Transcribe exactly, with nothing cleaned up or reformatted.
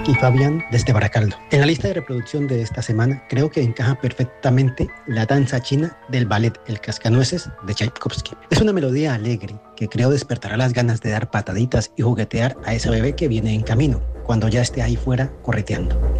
y Fabián desde Baracaldo. En la lista de reproducción de esta semana creo que encaja perfectamente la danza china del ballet El Cascanueces de Tchaikovsky. Es una melodía alegre que creo despertará las ganas de dar pataditas y juguetear a ese bebé que viene en camino, cuando ya esté ahí fuera correteando.